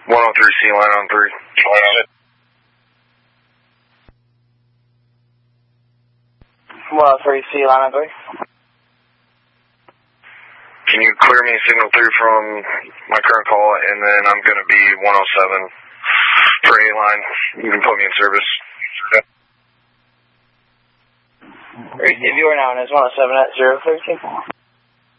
103C line on 3. 103C line on 3. Can you clear me signal 3 from my current call, and then I'm going to be 107 for A line. You can put me in service. If you are now on is 107 at 013.